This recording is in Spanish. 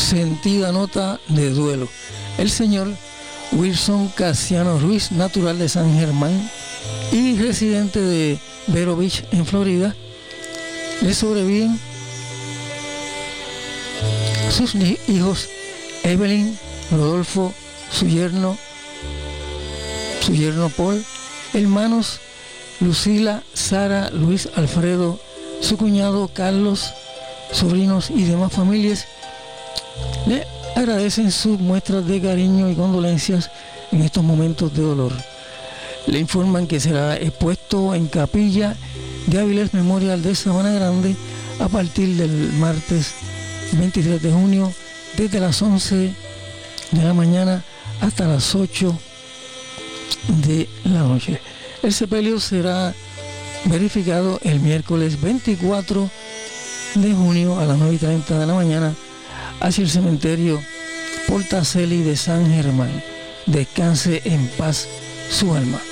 sentida nota de duelo. El señor Wilson Casiano Ruiz, natural de San Germán y residente de Vero Beach, en Florida. Le sobreviven sus hijos Evelyn, Rodolfo, su yerno Paul, hermanos Lucila, Sara, Luis Alfredo, su cuñado Carlos, sobrinos y demás familias. Le agradecen sus muestras de cariño y condolencias en estos momentos de dolor. Le informan que será expuesto en Capilla de Áviles Memorial de Sabana Grande a partir del martes 23 de junio, desde las 11 de la mañana hasta las 8 de la noche. El sepelio será verificado el miércoles 24 de junio a las 9:30 de la mañana hacia el cementerio Portaceli de San Germán. Descanse en paz su alma.